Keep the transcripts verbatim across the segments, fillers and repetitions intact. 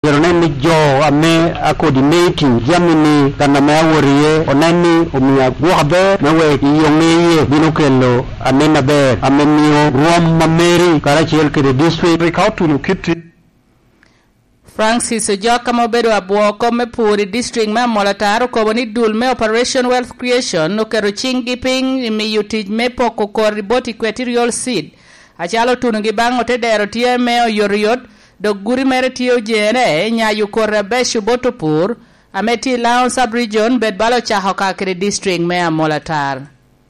Yeroneni jo ame a coordinating Germany kana maworiye onani umia guabe nawe yongeye binokelo amena be amenio ruam mameri karachel ke district rekautu nukiti Francis Joka mobedo abuo kome puri district ma molataro koboni dul me operation wealth creation no kero chingi ping mi yutij me poko koriboti equatorial seed achalo tunu gibango te dero tie me oyoriot do guri mere tiyo jene nyayu kore beshu botopur ameti laon sub-region bed balo chaho kakiri district mea molatar.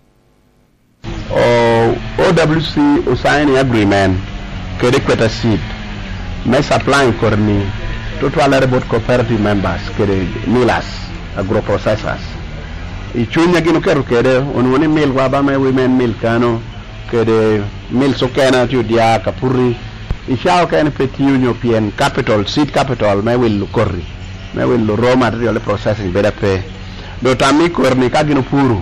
O W C usaini agreement kede kweta seed me supplying korni total robot cooperative members kede milas agro processors ichunya gino keru kede onwoni mil waba me women mil kano kede mil sokena tu dia kapuri ishao kan petiunyo pien capital seed capital me will korri me will raw material processing beda pe do tami korni kagino puru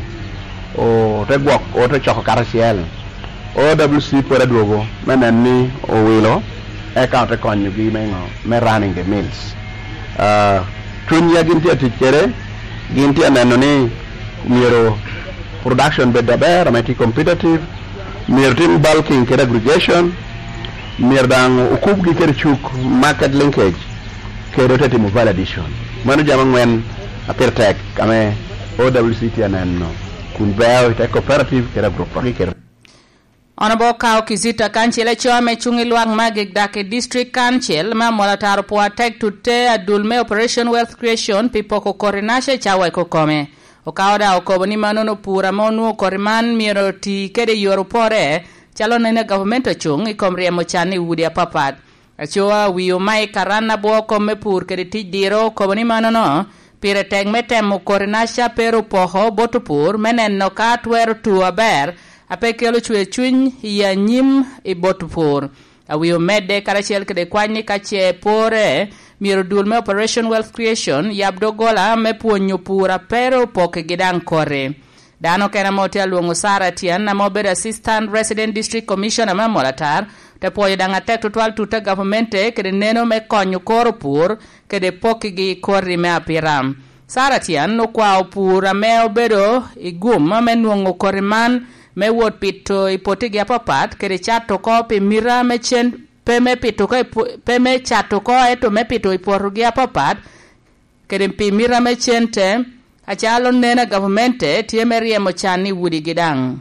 o tegwok o to choko karasiel O W C pora duogo menani o wilo e kaunte konyo gi mengo me running the mills uh tunya ginti atikere ginti anano ni miro production beda ber meti competitive mir tim bulking ked aggregation mir dang ukub gi ked chuk market linkage ked tetimu validation manu jama ngwen apertek kame O W C ti anano kun beo te cooperative ked group ked Honorable Kao Kizita Kanchele chome chungi luang magik dake district council ma molataro puatek tute adulme operation wealth creation pipoko korinashe chawa kokome okawda okoboni manono pura monu koriman miro ti kede yoropore chalo nene government chung ikomrie mochani wudia papat achoa wiyo mai karana bo kome pur kede tijiro koboni manono pire teg metemo korinasha pero poho botopur menen no katwero tuwa ber apekelo chwe chuny ya nyim i botupur awiyo mede karachiel kede kwani kache pore miro dulme operation wealth creation yabdo gola me puonyo pura pero poke gidang kore dano kena mote aluongo Sara Tian na mobile assistant resident district commissioner ma molatar te poye danga tek total tuta governmente kede neno me konyo koro pur kede poke gi kori me apiram Sara Tian no kwa pura me obedo igum me nuongo kore man me wot pito ipotigi apapat kede chato ko pe mira me chen pe me pito ko pe me chato ko eto me pito iporugi apapat kede pe mira me chente achalo nena governmente tie merie mo chani wudi gidang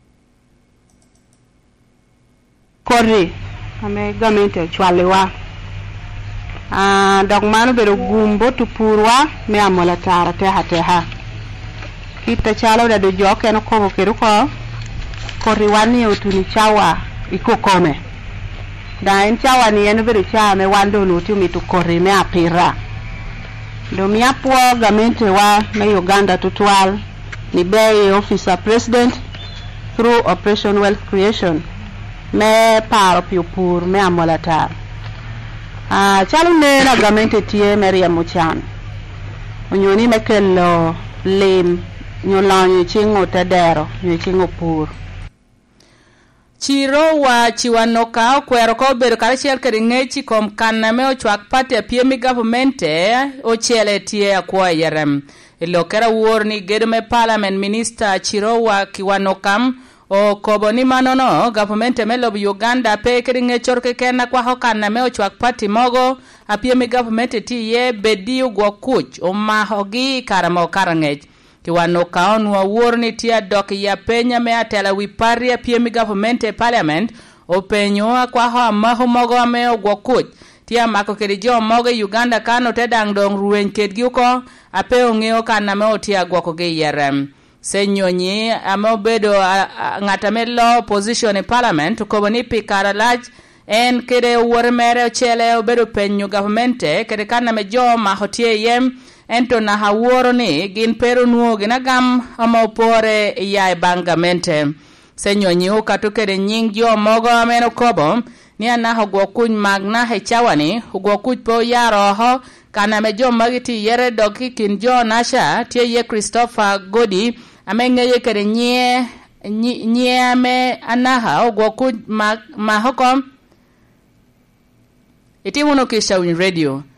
korri ame governmente chwalewa ah dogmano bero gumbo tupurwa me amola tara teha teha kita chalo da do joke no ko keru ko koriwani utuni chawa ikokome da en chawa ni eno bere cha me wando no tumi to korime apira do mi apo gamente wa me Uganda tutwal ni be officer president through operation wealth creation me paro piupur me amolatar ah chalu ne na gamente tie Maria Muchan onyoni mekelo lem nyolanyo chingo tadero nyo chingo pur Chiro wa chiwanoka kwero ko bedo karachiel kede ngechi kom kanna me ochwak pate piemi governmente ochele tie akwa yerem ilo kera warni gedme parliament minister Chiro wa kiwanokam o koboni manono governmente me lobi Uganda pe kede ngechorke kena kwa hokanna me ochwak pati mogo apiemi governmente ti ye bedi ugwa kuch o mahogi karamo karangech Kiwano kaon wa warni tia doki ya penya mea tela wiparia piemi governmente parliament o penyo kwa hoa mahu mogo ameo gwakuch tia mako kedijo mogo Uganda kano tedang dong ruen kedgiuko apeo ngeo kana meo tia gwako ge yerem senyo nyi ameo bedo ngatame law position in parliament ukoboni pikara laj en kede uwari mere chele bedo penyo governmente kede kana mejo mahotie yem ento na haworo ni gin pero nuo gina gam ama opore ya bangamente senyo nyiu katukere nying jo mogo ameno kobo ni ana hogwo kuny magna he chawani hogwo kuny po yaro ho kana me jo magiti yere doki kin jo nasha tie ye Christopher Godi amenge ye kere nye nye ame anaha hogwo kuny mag mahokom iti wono kisha win radio